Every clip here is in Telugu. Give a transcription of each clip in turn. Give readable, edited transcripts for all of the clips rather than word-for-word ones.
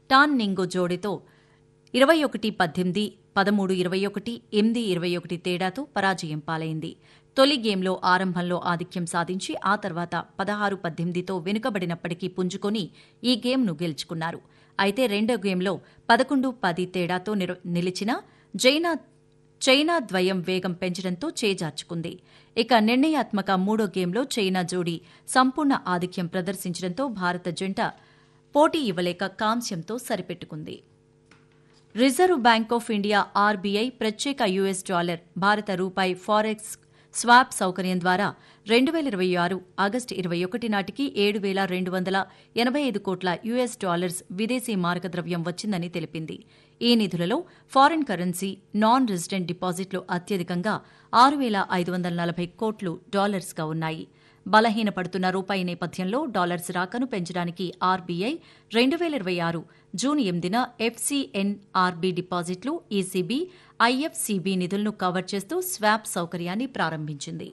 టాన్ నింగో జోడీతో 21-18, 13-21, 8-21 తేడాతో పరాజయం పాలైంది. తొలి గేమ్లో ఆరంభంలో ఆధిక్యం సాధించి ఆ తర్వాత 16-18తో వెనుకబడినప్పటికీ పుంజుకొని ఈ గేమ్ను గెలుచుకున్నారు. అయితే రెండో గేమ్లో 11-10 తేడాతో నిలిచిన చైనా ద్వయం వేగం పెంచడంతో చేజార్చుకుంది. ఇక నిర్ణయాత్మక మూడో గేమ్లో చైనా జోడీ సంపూర్ణ ఆధిక్యం ప్రదర్శించడంతో భారత జంట పోటీ ఇవ్వలేక కాంస్యంతో సరిపెట్టుకుంది. Reserve bank of India RBI ప్రత్యేక యుఎస్ డాలర్ భారత రూపాయి ఫారెక్స్ స్వాప్ సౌకర్యం ద్వారా 2026 ఆగస్టు 21 నాటికి 7,285 కోట్ల యుఎస్ డాలర్స్ విదేశీ మార్గద్రవ్యం వచ్చిందని తెలిపింది. ఈ నిధులలో ఫారిన్ కరెన్సీ, నాన్ రెసిడెంట్ డిపాజిట్లు అత్యధికంగా 6,540 కోట్లు డాలర్స్గా ఉన్నాయి. బలహీనపడుతున్న రూపాయి నేపథ్యంలో డాలర్స్ రాకను పెంచడానికి ఆర్బీఐ 2026 జూన్ 8న ఎఫ్సీఎన్ఆర్బీ డిపాజిట్లు, ఈసీబీ, ఐఎఫ్సీబీ నిధులను కవర్ చేస్తూ స్వాప్ సౌకర్యాన్ని ప్రారంభించింది.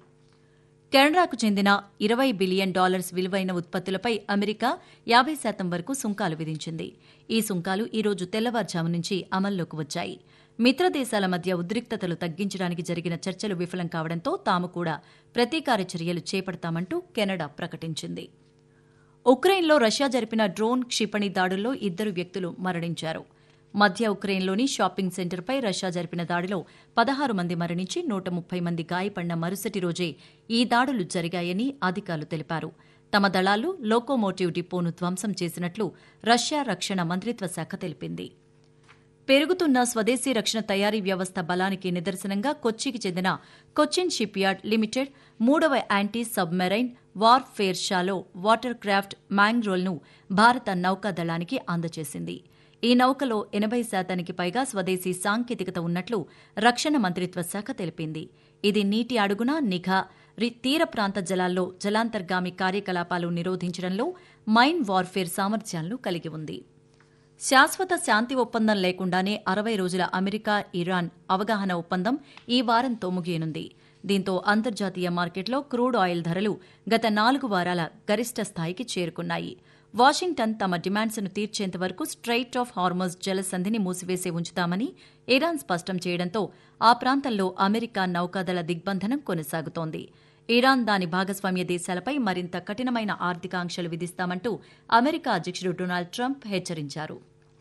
కెనడాకు చెందిన $20 బిలియన్ విలువైన ఉత్పత్తులపై అమెరికా 50% వరకు సుంకాలు విధించింది. ఈ సుంకాలు ఈ రోజు తెల్లవారుజాము నుంచి అమల్లోకి వచ్చాయి. మిత్ర దేశాల మధ్య ఉద్రిక్తతలు తగ్గించడానికి జరిగిన చర్చలు విఫలం కావడంతో తాము కూడా ప్రతీకార చర్యలు చేపడతామంటూ కెనడా ప్రకటించింది. ఉక్రెయిన్లో రష్యా జరిపిన డ్రోన్ క్షిపణి దాడుల్లో 2 వ్యక్తులు మరణించారు. మధ్య ఉక్రెయిన్లోని షాపింగ్ సెంటర్పై రష్యా జరిపిన దాడిలో 16 మంది మరణించి 130 మంది గాయపడిన మరుసటి రోజే ఈ దాడులు జరిగాయని అధికారులు తెలిపారు. తమ దళాలు లోకోమోటివ్ డిపోను ధ్వంసం చేసినట్లు రష్యా రక్షణ మంత్రిత్వ శాఖ తెలిపింది. పెరుగుతున్న స్వదేశీ రక్షణ తయారీ వ్యవస్థ బలానికి నిదర్శనంగా కొచ్చికి చెందిన కొచ్చిన్ షిప్ యార్డ్ లిమిటెడ్ 3వ anti submarine warfare shallow water craft మ్యాంగ్రోల్ను భారత నౌకాదళానికి అందజేసింది. ఈ నౌకలో 80% పైగా స్వదేశీ సాంకేతికత ఉన్నట్లు రక్షణ మంత్రిత్వ శాఖ తెలిపింది. ఇది నీటి అడుగున నిఘా, తీర ప్రాంత జలాల్లో జలాంతర్గామి కార్యకలాపాలు నిరోధించడంలో మైన్ వార్ఫేర్ సామర్థ్యాలను కలిగి ఉంది. శాశ్వత శాంతి ఒప్పందం లేకుండానే 60 రోజుల అమెరికా ఇరాన్ అవగాహన ఒప్పందం ఈ వారంతో ముగియనుంది. దీంతో అంతర్జాతీయ మార్కెట్లో క్రూడ్ ఆయిల్ ధరలు గత 4 వారాల గరిష్ట స్థాయికి చేరుకున్నాయి. వాషింగ్టన్ తమ డిమాండ్స్ను తీర్చేంత వరకు స్ట్రెయిట్ ఆఫ్ హార్మజ్ జలసంధిని మూసివేసి ఉంచుతామని ఇరాన్ స్పష్టం చేయడంతో ఆ ప్రాంతంలో అమెరికా నౌకాదళ దిగ్బంధనం కొనసాగుతోంది. ఇరాన్ దాని భాగస్వామ్య దేశాలపై మరింత కఠినమైన ఆర్థిక ఆంక్షలు విధిస్తామంటూ అమెరికా అధ్యక్షుడు డొనాల్డ్ ట్రంప్ హెచ్చరించారు.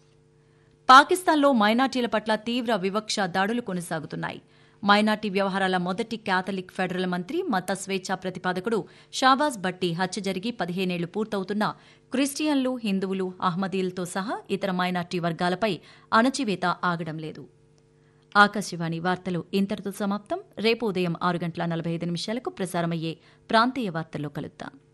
పాకిస్తాన్లో మైనార్టీల పట్ల తీవ్ర వివక్ష దాడులు కొనసాగుతున్నాయి. మైనార్టీ వ్యవహారాల మొదటి క్యాథలిక్ ఫెడరల్ మంత్రి, మత స్వేచ్ఛా ప్రతిపాదకుడు షాబాజ్ భట్టి హత్య జరిగి 15 ఏళ్లు పూర్తవుతున్నా క్రిస్టియన్లు, హిందువులు, అహ్మదీలతో సహా ఇతర మైనార్టీ వర్గాలపై అణచివేత ఆగడం లేదు. ఆకాశవాణి వార్తలు ఇంతటితో సమాప్తం. రేపు ఉదయం 6:45 ప్రసారమయ్యే ప్రాంతీయ వార్తల్లో కలుద్దాం.